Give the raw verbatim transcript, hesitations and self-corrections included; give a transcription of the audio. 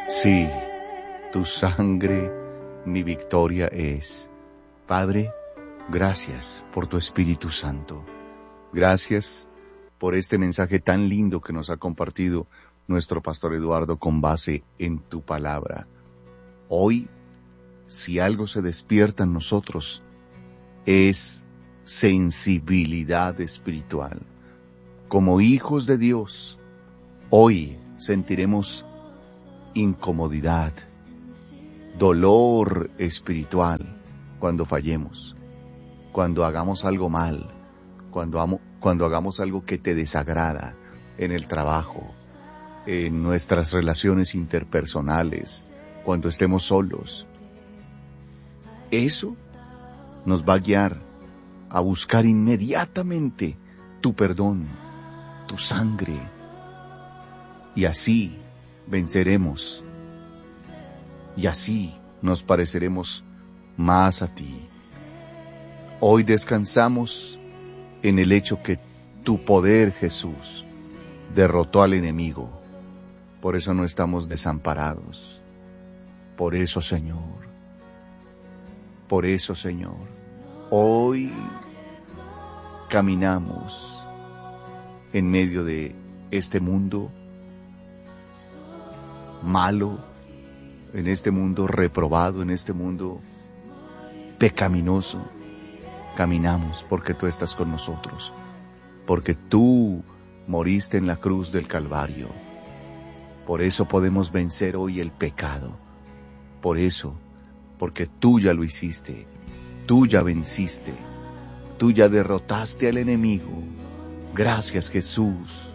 Sí, tu sangre mi victoria es. Padre, gracias por tu Espíritu Santo. Gracias por este mensaje tan lindo que nos ha compartido nuestro pastor Eduardo con base en tu palabra. Hoy, si algo se despierta en nosotros, es sensibilidad espiritual. Como hijos de Dios, hoy sentiremos incomodidad, dolor espiritual cuando fallemos, cuando hagamos algo mal, cuando, amo, cuando hagamos algo que te desagrada en el trabajo, en nuestras relaciones interpersonales, cuando estemos solos. Eso nos va a guiar a buscar inmediatamente tu perdón, tu sangre, y así venceremos, y así nos pareceremos más a ti. Hoy descansamos en el hecho que tu poder, Jesús, derrotó al enemigo. Por eso no estamos desamparados. Por eso, Señor, por eso, Señor, hoy caminamos en medio de este mundo malo, en este mundo reprobado, en este mundo pecaminoso. Caminamos porque tú estás con nosotros, porque tú moriste en la cruz del Calvario. Por eso podemos vencer hoy el pecado. Por eso, porque tú ya lo hiciste, tú ya venciste, tú ya derrotaste al enemigo. Gracias, Jesús.